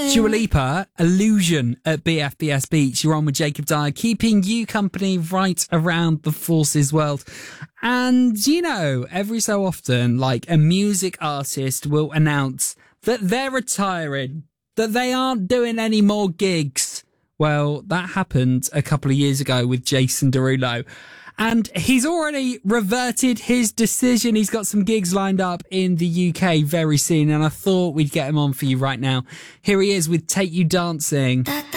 Dua Lipa, Illusion at BFBS Beach. You're on with Jacob Dyer, keeping you company right around the Forces world. And, you know, every so often, like, a music artist will announce that they're retiring, that they aren't doing any more gigs. Well, that happened a couple of years ago with Jason Derulo. And he's already reverted his decision. He's got some gigs lined up in the UK very soon, and I thought we'd get him on for you right now. Here he is with Take You Dancing.